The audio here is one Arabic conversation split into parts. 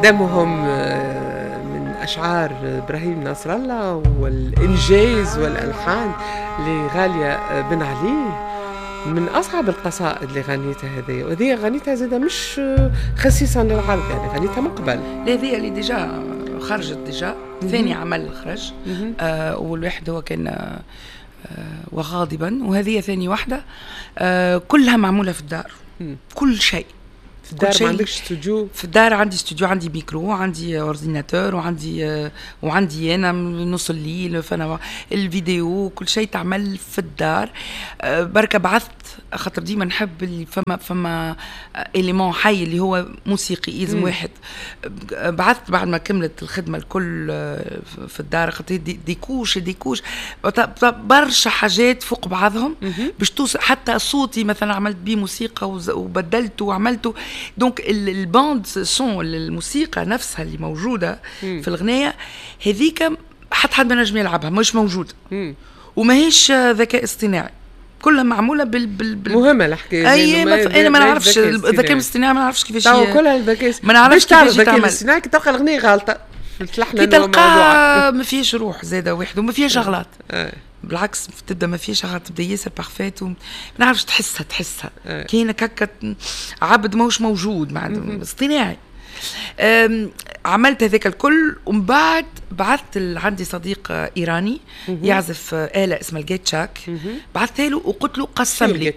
دمهم من أشعار إبراهيم ناصر الله والإنجاز والألحان لغالية بن علي، من أصعب القصائد اللي غنيتها هذه. وهذه غنيتها زادة مش خصيصا للعرض، يعني غنيتها من قبل. هذه اللي ديجا خرجت ديجا، ثاني عمل خرج. والواحد هو كان وغاضبا، وهذه ثاني واحدة. كلها معمولة في الدار، كل شيء في الدار. ما عندكش استوديو؟ في الدار عندي استوديو، عندي ميكرو، عندي اورديناتور، وعندي انا نص الليل، فانا الفيديو كل شيء تعمل في الدار. بركة بعثت، خاطر ديما نحب اللي فما إليمون حي اللي هو موسيقي يلزم واحد. بعثت بعد ما كملت الخدمة الكل في الدار، خاطر ديكوش برشا حاجات فوق بعضهم باش توصل. حتى صوتي مثلا عملت بيه موسيقى وبدلته وعملته. دونك الباند سون، الموسيقى نفسها اللي موجودة في الغناية هذيك حد ما نجم يلعبها، مش موجود. وما هيش ذكاء اصطناعي، كلها معمولة مهمة الحكاية. انا ما نعرفش الذكاء الاصطناعي، ما نعرفش كيفاش كلها الذكاء، ما نعرفش كيفاش الذكاء الاصطناعي. كي تلقى الغنية غلطة كي تلقاها ما فيش روح زادة واحد، وما فيها شغلات. بالعكس تبدا ما فيها شغلات، تبدا ياسر بارفيت، وما نعرفش تحسها كاينه هكا عبد ماهوش موجود مع اصطناعي. عملت هذاك الكل، ومن بعد بعثت عندي صديق ايراني يعزف آلة اسمها الجيتشاك، بعثت له وقلت له قسم لي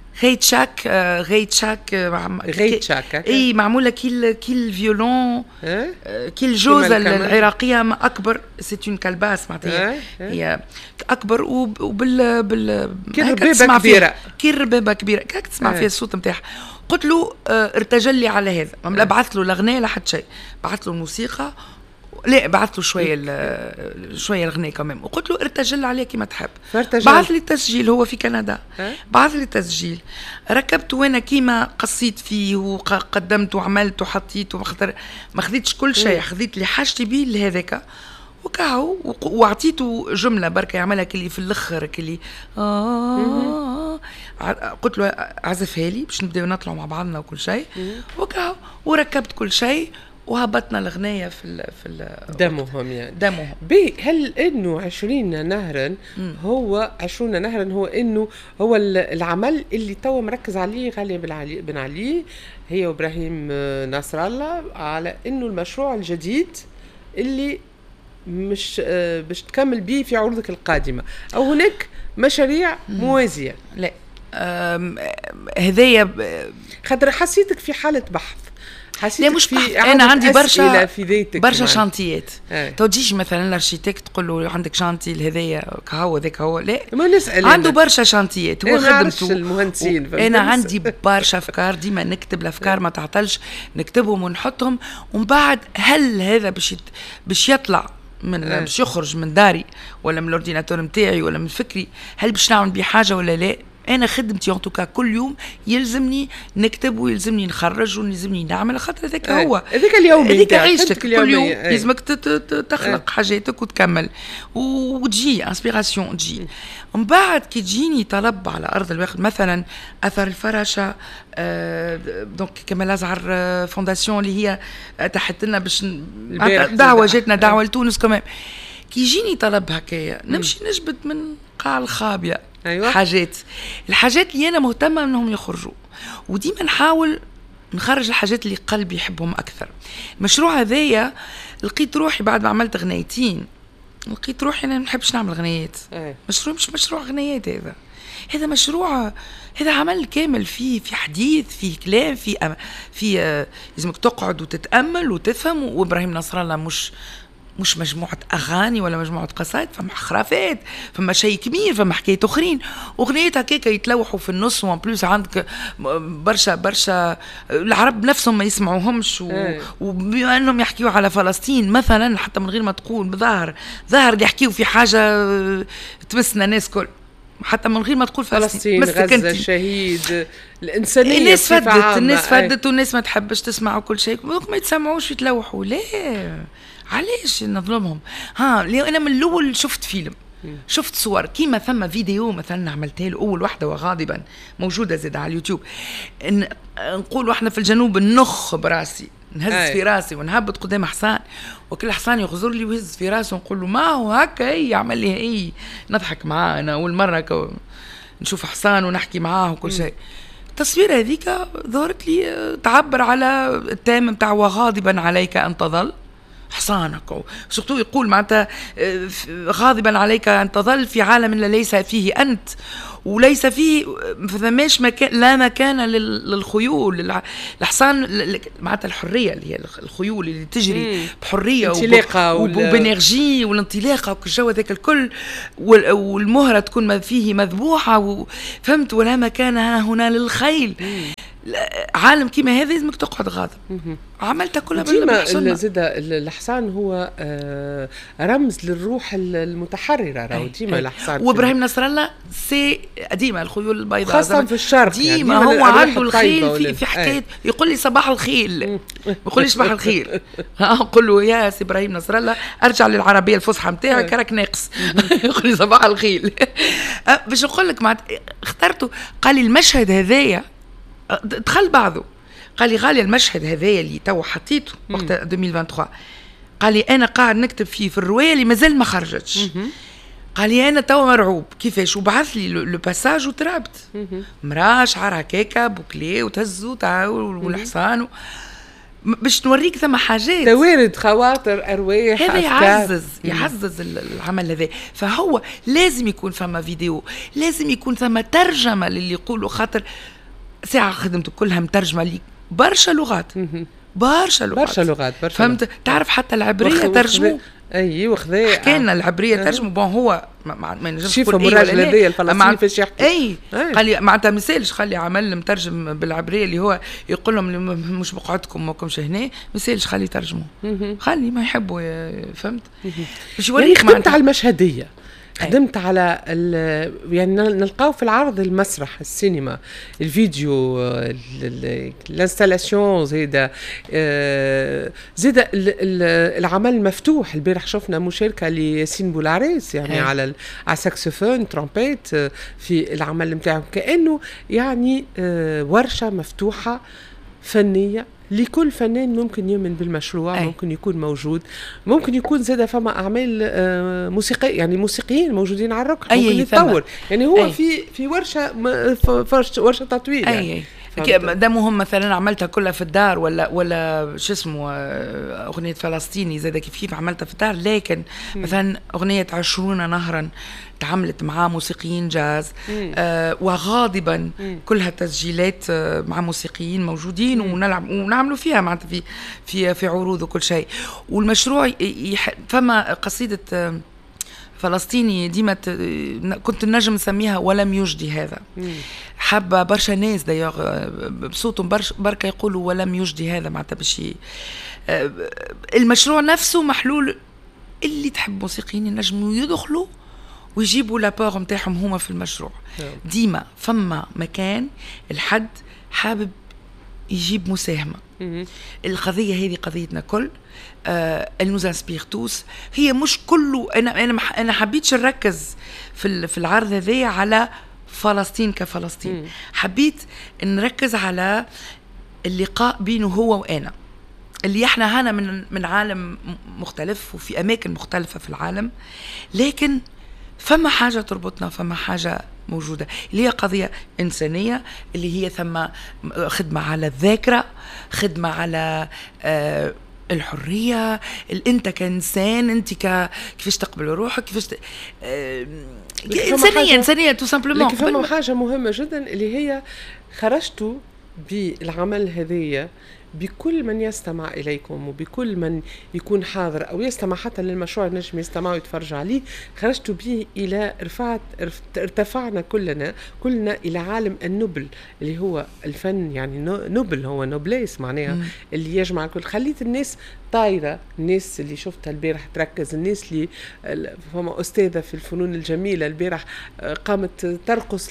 غيتشاك اي معموله كي الفيولون، كي الجوزه العراقيه ما اكبر. سيتون كالباس معناتها هي اكبر، وبال كي الربابه كبيره كاك تسمع فيها الصوت نتاعها. قلت له ارتجل لي على هذا، ما بعثت له الاغنيه لا حتى شيء، بعثت له الموسيقى، لا بعثت له شويه الغناء كمان، وقلت له ارتجل عليه كيما تحب. بعث لي التسجيل، هو في كندا، بعث لي التسجيل، ركبت وانا كيما قصيت فيه وقدمت وعملت وحطيت، ما خذيتش كل شيء، خذيت اللي حاجتي بيه لهذاك وكاو، وعطيته جمله بركه يعملها كلي في الاخر كلي قلت له عزفها لي باش نبداو نطلعوا مع بعضنا وكل شيء وكاو، وركبت كل شيء وهبطنا الغناية في دمهم يعني دمهم. هل انه 20 نهرا هو 20 نهرا هو انه هو العمل اللي توا مركز عليه غالية بن علي هي وابراهيم ناصر الله، على انه المشروع الجديد اللي مش باش تكمل به في عروضك القادمة، او هناك مشاريع موازية؟ لا هذيا خاطر حسيتك في حالة بحث، لا مش في انا عندي برشا شانتيات. تو تجيش مثلا الارشيتكت تقول له عندك شانتي لهذايا كهو ذاك هو، لا ما نسال عنده برشا شانتيات، هو خدمته المهندسين. انا عندي برشا افكار، ديما نكتب الافكار ما تعطلش، نكتبهم ونحطهم، ومن بعد هل هذا باش يطلع من باش يخرج من داري ولا من الاورديناتور نتاعي ولا من فكري، هل باش نعمل بيه حاجه ولا لا. انا خدمتي ان توكا كل يوم يلزمني نكتب ويلزمني نخرج ويلزمني نعمل، خاطر هذاك هو هذاك اليوم هذيك عيشتك كل يوم لازمك تخلق حاجاتك وتكمل وتجي انسبيراسيون تجي. ومن بعد كي تجيني طلب على ارض الواقع، مثلا اثر الفراشة، دونك كمال أزهر فونداسيون اللي هي تحت لنا باش دعوه جاتنا دعوه لتونس كمان، كي يجيني طلب هكايا نمشي نجبد من قاع الخابيه. أيوة. الحاجات اللي أنا مهتمة أنهم يخرجوا، وديما نحاول نخرج الحاجات اللي قلبي يحبهم أكثر. مشروع هذايا لقيت روحي بعد ما عملت غنايتين، لقيت روحي أنا ما نحبش نعمل غنايات. مشروع مش مشروع غنايات، هذا مشروع، هذا عمل كامل، فيه حديث، فيه كلام، فيه لازمك تقعد وتتأمل وتفهم. وإبراهيم ناصر الله مش مجموعة أغاني ولا مجموعة قصائد، فما خرافات، فما شيء كبير، فما حكاية أخرين، أغنيات هكاكا يتلوحوا في النص، وان بلوس عندك برشا العرب نفسهم ما يسمعوهمش، وبما أنهم يحكيوا على فلسطين مثلا، حتى من غير ما تقول ظاهر يحكيوا في حاجة تمسنا ناس كل، حتى من غير ما تقول فلسطين غزة الشهيد الإنسانية. الناس فدت والناس ما تحبش تسمع وكل شيء، ما يتسمعوش يتلوحوا. ليه؟ علاش نظلمهم؟ ليه؟ أنا من الأول شفت فيلم، شفت صور كيما ثم فيديو مثلا عملتها له أول واحدة وغاضبا موجودة زاد على اليوتيوب، نقول احنا في الجنوب النخ براسي نهز في راسي ونهبط قدام حسان، وكل حسان يغزر لي ويهز في راسه ونقول له ما هو هكا، هي عمل لي هي، نضحك معاه انا اول مره نشوف حسان ونحكي معاه وكل شيء. التصويره هذيك ظهرت لي تعبر على التام متاع وغاضبا عليك ان تظل حصانك، سورتو يقول معناتها غاضبا عليك ان تظل في عالم ليس فيه انت، وليس فيه فماش مكان، لا مكان للخيول. الحصان معناتها الحريه اللي هي الخيول اللي تجري بحريه وبانرجي والانطلاقه والجو هذاك الكل، والمهره تكون فيه مذبوحه فهمت، ولا مكان هنا للخيل. عالم كيما هذا لازمك تقعد غاضب. عملتها كلها ديما. زاد الحصان هو رمز للروح المتحرره، راهو ديما الحصان. وابراهيم نصر الله ديما الخيول البيضاء خاصه في الشرق، ديما يعني هو عنده الخيل في حكايه. يقول لي صباح الخيل، ما يقوليش صباح الخير. نقول له يا سي ابراهيم نصر الله ارجع للعربيه الفصحى نتاعك راك ناقص. يقول لي صباح الخيل. باش نقول لك اخترته. قال لي المشهد هذايا دخل بعضه، قال لي غالي المشهد هذايا اللي تو حطيته وقت 2023، قال لي انا قاعد نكتب فيه في الروايه اللي مازال ما خرجتش. قال لي انا تو مرعوب كيفاش، وبعث لي لو باساج وترعبت. مراه شعرها كيكه بوكلي وتهزو والحصان باش نوريك ثم حاجات توارد خواطر ارواح. هذا يعزز العمل هذا. فهو لازم يكون فما فيديو، لازم يكون ثم ترجمه للي يقولوا، خاطر ساعة خدمته كلها مترجمة لي برشا لغات. فهمت؟ تعرف حتى العبرية ترجموا. اي وخذا حكينا العبرية ترجموا. بون هو ما نجمش نقول ايه ولا لا. الفلسطيني فاش يحكي قال لي معناتها مثالش، خلي عمل مترجم بالعبرية اللي هو يقول لهم مش بقعدكم ماكمش هنا، مثالش خلي ترجموا، خلي ما يحبوا. فهمت؟ باش يوريك معناتها على المشهدية. خدمت على يعني نلقاو في العرض المسرح، السينما، الفيديو، الانستالاسيون، زيدا العمل المفتوح. البارح شفنا مشاركة لياسين بولعريس يعني على الساكسفون ترومبيت في العمل نتاعو، كأنه يعني ورشة مفتوحة فنية لكل فنان ممكن يؤمن بالمشروع. ممكن يكون موجود، ممكن يكون زاد فما أعمال موسيقية، يعني موسيقيين موجودين على الركن ممكن يتطور. يعني هو في ورشة تطوير. دامهم مثلا عملتها كلها في الدار ولا شو اسمه أغنية فلسطيني زاد كيف عملتها في الدار، لكن مثلا أغنية 20 نهرا تعاملت مع موسيقيين جاز وغاضبا كلها تسجيلات مع موسيقيين موجودين ونعملوا فيها معناتها في عروض وكل شيء. والمشروع فما قصيدة فلسطيني ديما كنت النجم نسميها ولم يجدي هذا. حابة برشا ناس دايوغ بصوتهم بركة يقولوا ولم يجدي هذا، معناتها باش المشروع نفسه محلول اللي تحب موسيقيين ينجموا يدخلوا ويجيبوا لابور متاعهم هما في المشروع. ديما فما مكان الحد حابب يجيب مساهمة. القضية هذه قضيتنا كل نوز انسبير توس. هي مش كله انا حبيتش نركز في العرض هذا على فلسطين كفلسطين. حبيت نركز على اللقاء بينه هو وانا، اللي احنا هنا من عالم مختلف وفي اماكن مختلفة في العالم، لكن فما حاجة تربطنا، فما حاجة موجودة اللي هي قضية إنسانية، اللي هي ثم خدمة على الذاكرة، خدمة على الحرية، انت كإنسان، انت كيفاش تقبل روحك، كيفاش إنسانية تو سامبلومون. لكن فما حاجة مهمة جدا اللي هي خرجتوا بالعمل هذية بكل من يستمع إليكم وبكل من يكون حاضر أو يستمع حتى للمشروع نجم يستمع ويتفرج عليه. خرجت به إلى ارتفعنا كلنا إلى عالم النبل اللي هو الفن. يعني نبل هو نوبليس معناها اللي يجمع الكل. خليت الناس طايرة، الناس اللي شفتها البارح تركز، الناس اللي فما أستاذة في الفنون الجميلة البارح قامت ترقص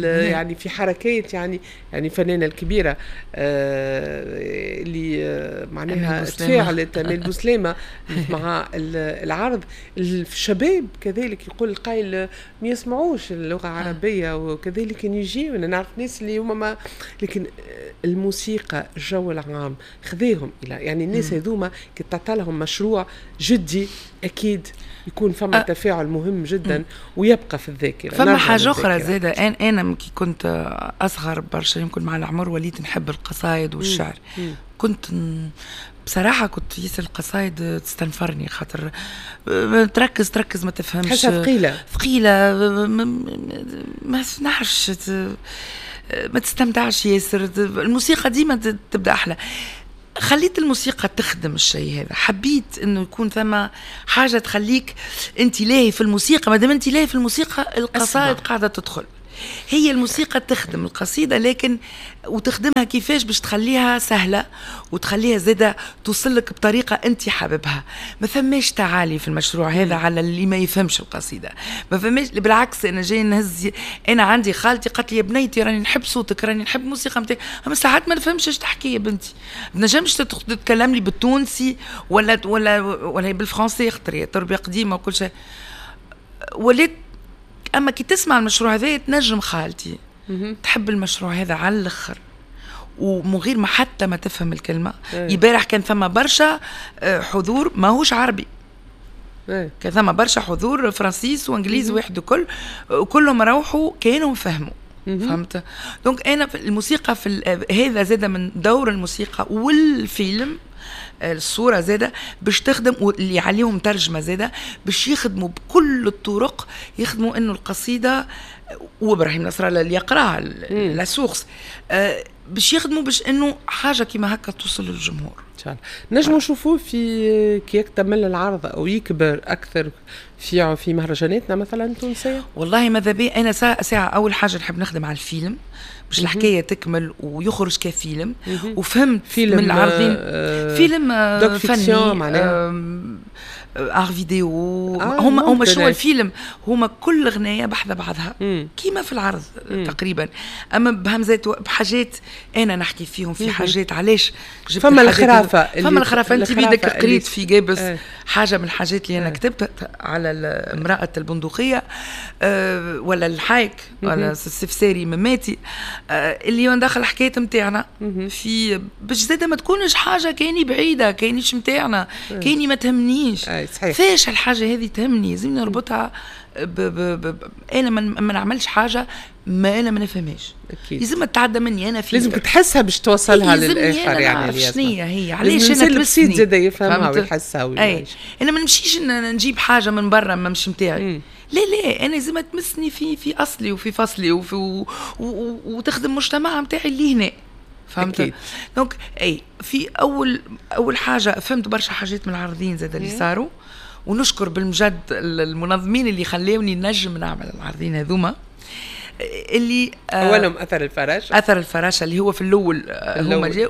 يعني في حركات يعني فنانة الكبيرة اللي معناها تفاعلت أمال بوسلامة مع العرض. الشباب كذلك يقول القائل ما يسمعوش اللغة العربية، وكذلك يجي أنا نعرف ناس اللي هما لكن الموسيقى الجو العام خذيهم إلى يعني الناس هذوما كي تعطالهم مشروع جدي أكيد يكون فما تفاعل مهم جدا ويبقى في الذاكرة. فما حاجة أخرى زادة، أنا كي كنت أصغر برشا يمكن مع العمر وليت نحب القصايد والشعر. كنت بصراحة كنت ياسر القصايد تستنفرني، خاطر تركز ما تفهمش، حسها ثقيلة ما نعرفش ما تستمتعش ياسر. الموسيقى ديما تبدأ أحلى. خليت الموسيقى تخدم الشيء هذا، حبيت انه يكون ثم حاجه تخليك انت لاهي في الموسيقى. ما دام انت لاهي في الموسيقى القصائد قاعده تدخل. هي الموسيقى تخدم القصيده، لكن وتخدمها كيفاش باش تخليها سهله وتخليها زاده توصلك بطريقه انت حاببها. ما فماش تعالي في المشروع هذا على اللي ما يفهمش القصيده، ما فماش. بالعكس انا جاي نهز، انا عندي خالتي قالت لي يا بنيتي راني نحب صوتك، راني نحب الموسيقى نتاعك، اما ساعات ما نفهمش ايش تحكي يا بنتي، ما نجمش تتكلم لي بالتونسي ولا بالفرنسي، خاطر هي تربيه قديمه وكل شيء. وليت اما كي تسمع المشروع هذا تنجم خالتي تحب المشروع هذا على الاخر، ومن غير ما حتى ما تفهم الكلمه. يبارح كان ثم برشا حضور ماهوش عربي، كان ثم برشا حضور فرنسيس وانجليزي واحد وكلهم روحوا كانوا فهموا. فهمت؟ دونك انا في الموسيقى هذا زاد من دور الموسيقى والفيلم الصورة زادة باش تخدم، واللي عليهم ترجمة زادة باش يخدموا بكل الطرق، يخدموا انه القصيدة وابراهيم نصر الله اللي يقراها لا سورس باش يخدموا باش انه حاجة كيما هكا توصل للجمهور. ان شاء الله نجموا نشوفوه في كي يكتمل العرض او يكبر اكثر في مهرجاناتنا مثلا تونسية. والله ماذا بي انا ساعة اول حاجة نحب نخدم على الفيلم باش الحكايه تكمل ويخرج كفيلم. وفهمت فيلم من العارضين فيلم فني ار فيديو. هما شو الفيلم هما كل غنايه بحذا بعضها كيما في العرض تقريبا، اما بهمزات بحاجات انا نحكي فيهم في حاجات. علاش جبت فما الخرافه انت بيدك قريت في جابس حاجه من الحاجات اللي انا كتبتها على امراه البندقيه ولا الحايك ولا السفساري مماتي اللي ندخل حكايه نتاعنا في باش زاد ما تكونش حاجه كاني بعيده كانيش نتاعنا كاني ما تهمنيش. فاش الحاجه هذه تهمني لازم نربطها انا ما نعملش حاجه ما انا ما نفهمش، لازم تتعدى مني انا في لازم تحسها باش توصلها للاخر. يعني شنو هي علاش انا تلبسني زاد يفهمها ويحسها ويعيش. انا ما نمشيش نجيب حاجه من برا ما مش نتاعي. لا انا لازم تمسني في اصلي وفي فصلي وتخدم مجتمع نتاعي اللي هنا. فهمت؟ دونك في اول حاجه فهمت برشا حاجات من العارضين زاد اللي صاروا، ونشكر بالمجد المنظمين اللي خلوني نجم نعمل العارضين هذوما اللي اولهم اثر الفراشه اللي هو في الاول هما جاء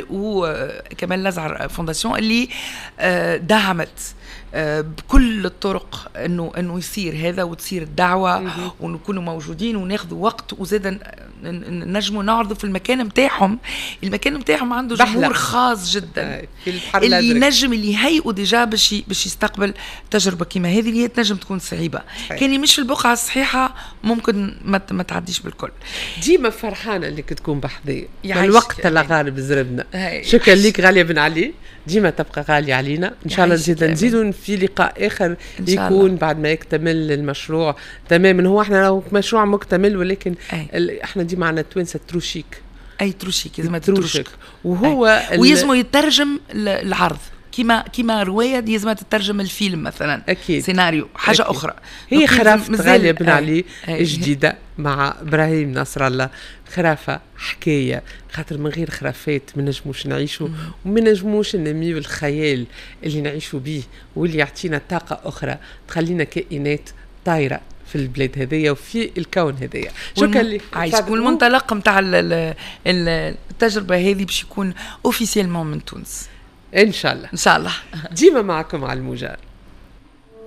وكمان لزعر فونداسيون اللي دعمت بكل الطرق انه يصير هذا وتصير الدعوه ونكونوا موجودين وناخذوا وقت وزاد نجموا نعرضوا في المكان نتاعهم. المكان نتاعهم عنده جمهور خاص جدا اللي نجم اللي هيئوا ديجا باش يستقبل تجربه كيما هذه اللي هي تنجم تكون صعيبه. كان مش في البقعه الصحيحه ممكن ما تعديش بالكل. ديما فرحانه انك تكون بحذية الوقت الغالب زربنا. شكرا لك غاليه بن علي، ديما تبقى غاليه علينا. ان شاء الله نزيدوا في لقاء اخر يكون بعد ما يكتمل المشروع تماما. هو احنا مشروع مكتمل ولكن احنا دي معنا توانسه تروشيك. تروشيك لازم تروشك وهو ويزمو يترجم العرض كيما روايه لازم تترجم الفيلم مثلا. أكيد. سيناريو حاجه أكيد. اخرى هي خرافه غاليه بن علي جديده مع ابراهيم نصر الله. خرافه حكايه خاطر من غير خرافات ما نجموش نعيشوا وما نجموش نميو الخيال اللي نعيشوا به واللي يعطينا طاقه اخرى تخلينا كائنات طايره في البلاد هذيا وفي الكون هذيا. شكرا لك. والمنطلق نتاع التجربه هذه باش يكون اوفيسيلمون من تونس ان شاء الله. ان شاء الله. ديما معكم على الموجة.